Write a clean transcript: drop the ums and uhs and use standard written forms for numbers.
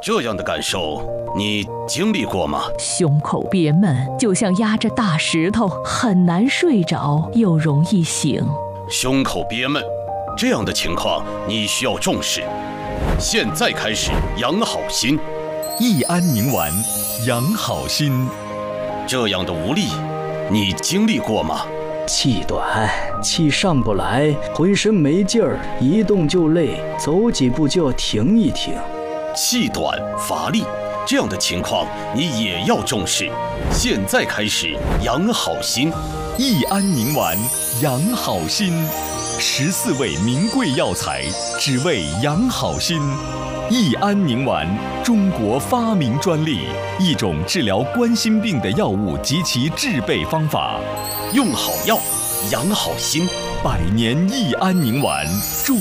这样的感受，你经历过吗？ 胸口憋闷，就像压着大石头，很难睡着，又容易醒。 胸口憋闷，这样的情况你需要重视。现在开始养好心。 益安宁丸，养好心。 这样的无力，你经历过吗？ 气短，气上不来，浑身没劲儿，一动就累，走几步就要停一停。 气短乏力，这样的情况你也要重视。现在开始养好心。 益安宁丸，养好心。14味名贵药材，只为养好心。益安宁丸，中国发明专利，一种治疗冠心病的药物及其制备方法。 用好药，养好心。 百年益安宁丸，